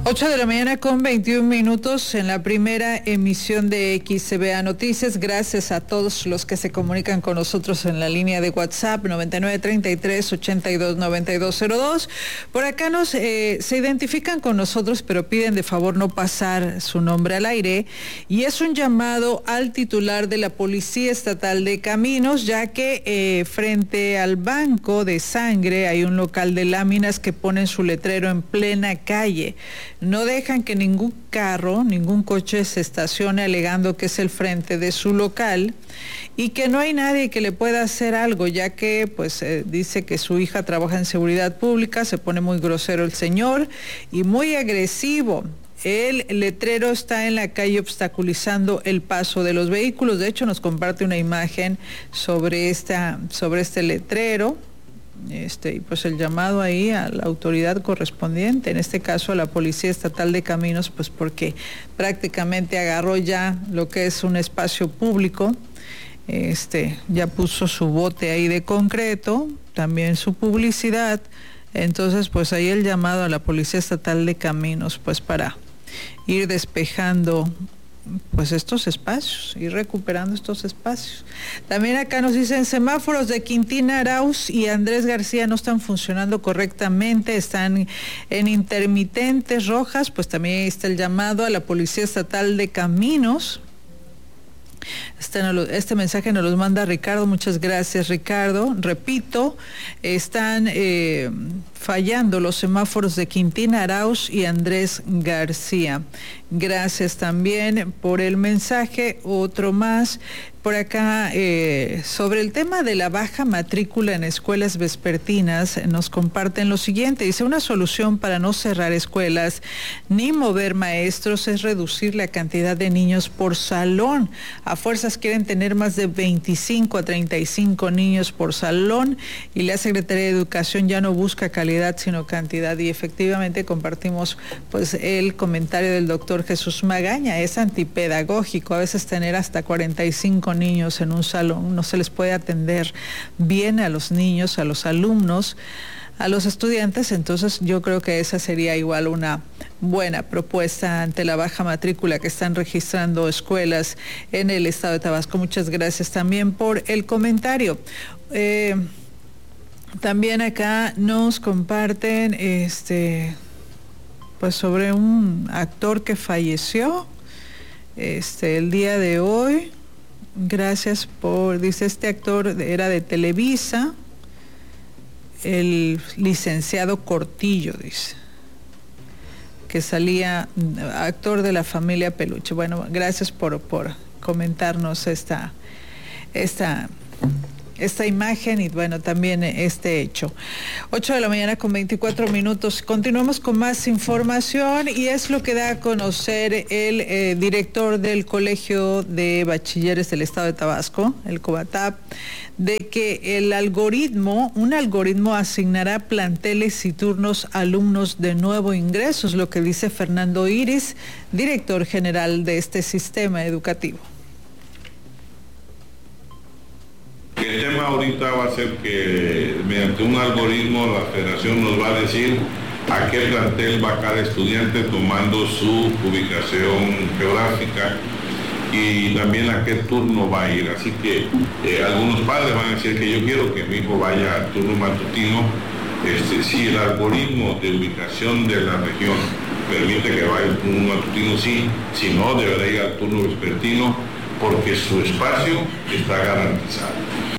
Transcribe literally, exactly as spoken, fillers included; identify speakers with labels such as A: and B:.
A: ocho de la mañana con veintiún minutos en la primera emisión de X C B A Noticias. Gracias a todos los que se comunican con nosotros en la línea de WhatsApp noventa y nueve treinta y tres ochenta y dos noventa y dos cero dos. Por acá nos eh, se identifican con nosotros, pero piden de favor no pasar su nombre al aire. Y es un llamado al titular de la Policía Estatal de Caminos, ya que eh, frente al banco de sangre hay un local de láminas que ponen su letrero en plena calle. No dejan que ningún carro, ningún coche se estacione alegando que es el frente de su local y que no hay nadie que le pueda hacer algo, ya que pues eh, dice que su hija trabaja en seguridad pública. Se pone muy grosero el señor y muy agresivo. El letrero está en la calle obstaculizando el paso de los vehículos. De hecho, nos comparte una imagen sobre esta, sobre este letrero. Este, y pues el llamado ahí a la autoridad correspondiente, en este caso a la Policía Estatal de Caminos, pues porque prácticamente agarró ya lo que es un espacio público, este, ya puso su bote ahí de concreto, también su publicidad. Entonces pues ahí el llamado a la Policía Estatal de Caminos, pues para ir despejando pues estos espacios y recuperando estos espacios. También acá nos dicen semáforos de Quintina Arauz y Andrés García no están funcionando correctamente, están en intermitentes rojas. Pues también está el llamado a la Policía Estatal de Caminos. Este, este mensaje nos lo manda Ricardo. Muchas gracias, Ricardo. Repito, están eh, fallando los semáforos de Quintina Arauz y Andrés García. Gracias también por el mensaje. Otro más por acá eh, sobre el tema de la baja matrícula en escuelas vespertinas. Nos comparten lo siguiente. Dice: una solución para no cerrar escuelas ni mover maestros es reducir la cantidad de niños por salón. A fuerzas quieren tener más de veinticinco a treinta y cinco niños por salón y la Secretaría de Educación ya no busca calidad sino cantidad. Y efectivamente compartimos pues el comentario del doctor Jesús Magaña. Es antipedagógico a veces tener hasta cuarenta y cinco niños en un salón. No se les puede atender bien a los niños, a los alumnos, a los estudiantes. Entonces yo creo que esa sería igual una buena propuesta ante la baja matrícula que están registrando escuelas en el estado de Tabasco. Muchas gracias también por el comentario. Eh, también acá nos comparten este pues sobre un actor que falleció este el día de hoy. Gracias por, dice, este actor era de Televisa, el licenciado Cortillo, dice, que salía, actor de La Familia Peluche. Bueno, gracias por, por comentarnos esta, esta, esta imagen y bueno, también este hecho. ocho de la mañana con veinticuatro minutos. Continuamos con más información y es lo que da a conocer el eh, director del Colegio de Bachilleres del Estado de Tabasco, el COBATAP, de que el algoritmo, un algoritmo asignará planteles y turnos a alumnos de nuevo ingreso, es lo que dice Fernando Iris, director general de este sistema educativo.
B: El tema ahorita va a ser que mediante un algoritmo la federación nos va a decir a qué plantel va cada estudiante tomando su ubicación geográfica y también a qué turno va a ir. Así que eh, algunos padres van a decir que yo quiero que mi hijo vaya al turno matutino. Este, si el algoritmo de ubicación de la región permite que vaya al turno matutino, sí, si no, deberá ir al turno vespertino porque su espacio está garantizado.